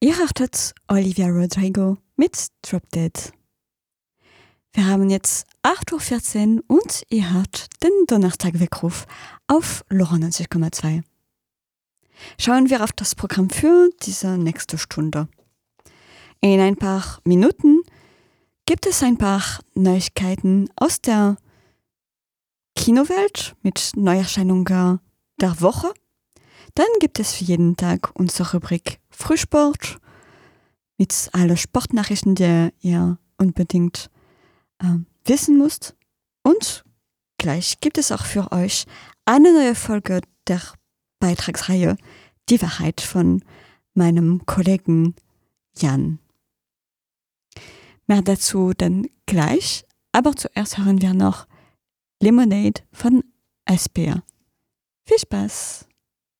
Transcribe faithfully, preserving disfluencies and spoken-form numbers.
Ihr hörtet Olivia Rodrigo mit Drop Dead. Wir haben jetzt acht Uhr vierzehn und ihr hört den Donnerstag-Weckruf auf Lora neunzig Komma zwei. Schauen wir auf das Programm für diese nächste Stunde. In ein paar Minuten gibt es ein paar Neuigkeiten aus der Kinowelt mit Neuerscheinungen der Woche. Dann gibt es für jeden Tag unsere Rubrik Frühsport mit allen Sportnachrichten, die ihr unbedingt äh, wissen müsst. Und gleich gibt es auch für euch eine neue Folge der Beitragsreihe Die Wahrheit von meinem Kollegen Jan. Mehr dazu dann gleich, aber zuerst hören wir noch Lemonade von Aspia. Viel Spaß!